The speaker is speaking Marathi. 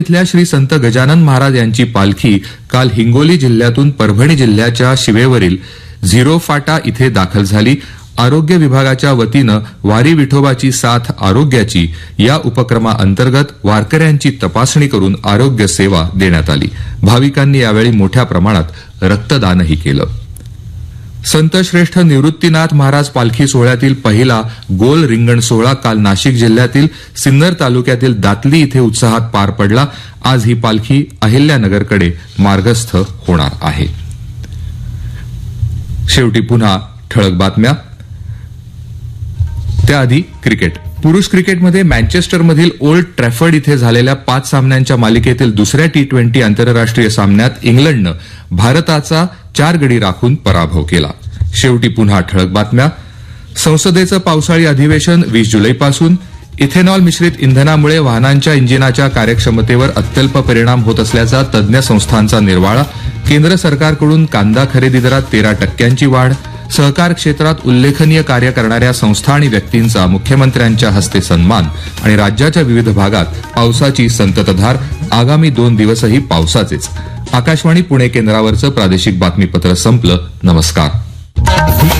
इथल्या श्री संत गजानन महाराज यांची पालखी काल हिंगोली जिल्ह्यातून परभणी जिल्ह्याच्या शिवेवरील झिरो फाटा इथे दाखल झाली. आरोग्य विभागाच्या वतीनं वारी विठोबाची साथ आरोग्याची या उपक्रमाअंतर्गत वारकऱ्यांची तपासणी करून आरोग्य सेवा देण्यात आली. भाविकांनी यावेळी मोठ्या प्रमाणात रक्तदानही केलं. संत श्रेष्ठ निवृत्तीनाथ महाराज पालखी सोहळ्यातील पहिला गोल रिंगण सोहळा काल नाशिक जिल्ह्यातील सिन्नर तालुक्यातील दातली इथे उत्साहात पार पडला. आज ही पालखी अहिल्यानगरकडे मार्गस्थ होणार आहे. शेवटी पुन्हा ठळक बातम्या. त्याआधी क्रिकेट. पुरुष क्रिकेटमध्ये मँचेस्टरमधील ओल्ड ट्रॅफर्ड इथे झालेल्या 5 सामन्यांच्या मालिकेतील दुसऱ्या T20 आंतरराष्ट्रीय सामन्यात इंग्लंडनं भारताचा 4 गडी राखून पराभव केला. शेवटी पुन्हा ठळक बातम्या. संसदेचं पावसाळी अधिवेशन 20 जुलैपासून. इथेनॉल मिश्रित इंधनामुळे वाहनांच्या इंजिनाच्या कार्यक्षमतेवर अत्यल्प परिणाम होत असल्याचा तज्ज्ञ संस्थांचा निर्वाळा. केंद्र सरकारकडून कांदा खरेदी दरात 13% वाढ. सहकार क्षेत्रात उल्लेखनीय कार्य करणाऱ्या संस्था आणि व्यक्तींचा मुख्यमंत्र्यांच्या हस्ते सन्मान. आणि राज्याच्या विविध भागात पावसाची संततधार. आगामी 2 दिवसही पावसाचेच. आकाशवाणी पुणे केंद्रावरचं प्रादेशिक बातमीपत्र संपलं. नमस्कार.